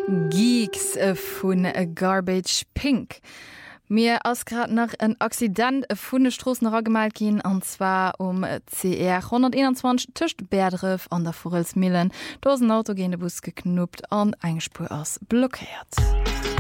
Geeks vun Garbage Pink. Mir ass grad nach en Accident vun de Strossen raggemalt gin anzwa CR 121 Tischcht Berdrif an der Forelsmillen. Dosen Autogene Bus geknuppt an eng Spur ass blockiert.